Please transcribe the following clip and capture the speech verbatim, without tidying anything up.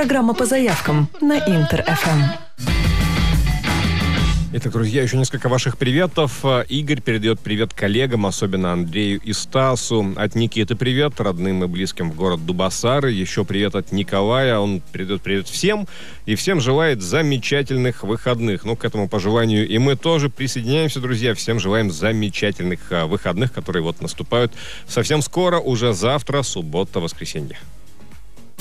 Программа по заявкам на Интер-эф эм. Итак, друзья, еще несколько ваших приветов. Игорь передает привет коллегам, особенно Андрею и Стасу. От Никиты привет, родным и близким в город Дубасары. Еще привет от Николая. Он передает привет всем и всем желает замечательных выходных. Ну, к этому пожеланию и мы тоже присоединяемся, друзья. Всем желаем замечательных выходных, которые вот наступают совсем скоро, уже завтра, суббота, воскресенье.